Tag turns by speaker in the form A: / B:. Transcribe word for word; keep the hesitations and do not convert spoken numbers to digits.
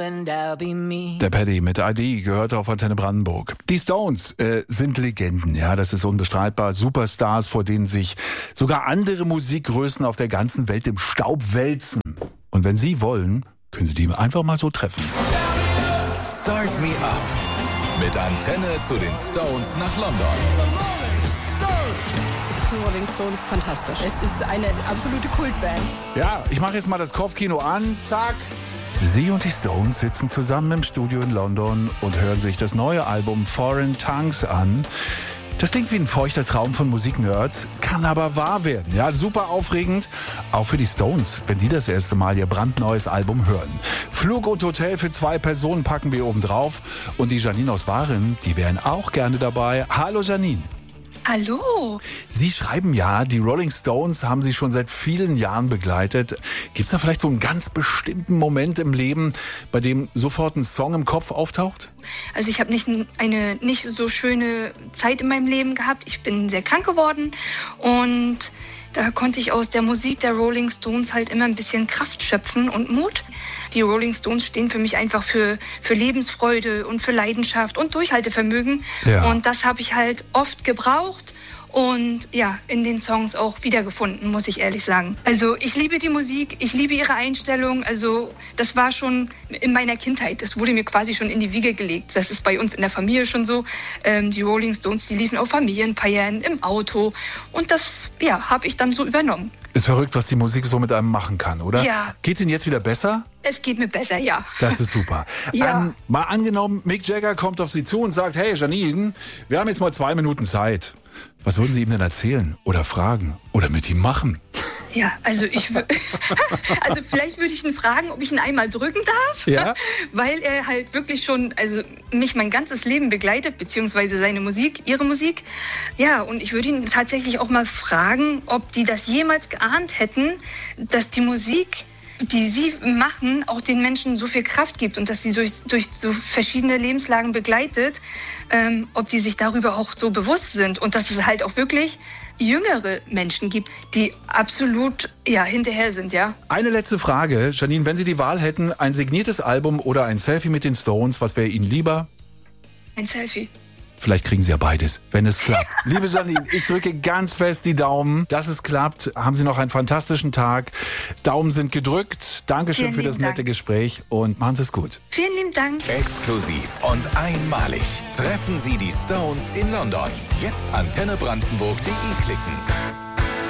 A: and I'll be me.
B: Der Paddy mit I D gehört auf Antenne Brandenburg. Die Stones äh, sind Legenden, ja, das ist unbestreitbar. Superstars, vor denen sich sogar andere Musikgrößen auf der ganzen Welt im Staub wälzen. Und wenn Sie wollen, können Sie die einfach mal so treffen.
C: Start Me Up mit Antenne zu den Stones nach London.
D: Die Rolling Stones, fantastisch. Es ist eine absolute Kultband.
B: Ja, ich mache jetzt mal das Kopfkino an. Zack. Sie und die Stones sitzen zusammen im Studio in London und hören sich das neue Album Foreign Tongues an. Das klingt wie ein feuchter Traum von Musiknerds, kann aber wahr werden. Ja, super aufregend, auch für die Stones, wenn die das erste Mal ihr brandneues Album hören. Flug und Hotel für zwei Personen packen wir oben drauf. Und die Janine aus Waren, die wären auch gerne dabei. Hallo Janine.
E: Hallo.
B: Sie schreiben ja, die Rolling Stones haben Sie schon seit vielen Jahren begleitet. Gibt es da vielleicht so einen ganz bestimmten Moment im Leben, bei dem sofort ein Song im Kopf auftaucht?
E: Also ich habe nicht eine nicht so schöne Zeit in meinem Leben gehabt. Ich bin sehr krank geworden und da konnte ich aus der Musik der Rolling Stones halt immer ein bisschen Kraft schöpfen und Mut. Die Rolling Stones stehen für mich einfach für, für Lebensfreude und für Leidenschaft und Durchhaltevermögen. Ja. Und das habe ich halt oft gebraucht und ja, in den Songs auch wiedergefunden, muss ich ehrlich sagen. Also ich liebe die Musik, ich liebe ihre Einstellung. Also das war schon in meiner Kindheit, das wurde mir quasi schon in die Wiege gelegt. Das ist bei uns in der Familie schon so. Ähm, die Rolling Stones, die liefen auf Familienfeiern, im Auto und das ja, habe ich dann so übernommen.
B: Ist verrückt, was die Musik so mit einem machen kann, oder?
E: Ja.
B: Geht's Ihnen jetzt wieder besser?
E: Es geht mir besser, ja.
B: Das ist super.
E: Ja.
B: Ähm, mal angenommen, Mick Jagger kommt auf Sie zu und sagt, hey Janine, wir haben jetzt mal zwei Minuten Zeit. Was würden Sie ihm denn erzählen oder fragen oder mit ihm machen?
E: Ja, also ich w- also vielleicht würde ich ihn fragen, ob ich ihn einmal drücken darf,
B: ja?
E: Weil er halt wirklich schon, also mich mein ganzes Leben begleitet, beziehungsweise seine Musik, ihre Musik. Ja, und ich würde ihn tatsächlich auch mal fragen, ob die das jemals geahnt hätten, dass die Musik, die sie machen, auch den Menschen so viel Kraft gibt und dass sie durch, durch so verschiedene Lebenslagen begleitet, ähm, ob die sich darüber auch so bewusst sind und dass es halt auch wirklich jüngere Menschen gibt, die absolut ja, hinterher sind, ja.
B: Eine letzte Frage, Janine, wenn Sie die Wahl hätten, ein signiertes Album oder ein Selfie mit den Stones, was wäre Ihnen lieber?
E: Ein Selfie.
B: Vielleicht kriegen Sie ja beides, wenn es klappt. Liebe Janine, ich drücke ganz fest die Daumen, dass es klappt. Haben Sie noch einen fantastischen Tag. Daumen sind gedrückt. Dankeschön
E: Vielen
B: für das
E: lieben
B: nette
E: Dank.
B: Gespräch und machen Sie es gut.
E: Vielen lieben Dank.
C: Exklusiv und einmalig treffen Sie die Stones in London. Jetzt antenne brandenburg punkt de klicken.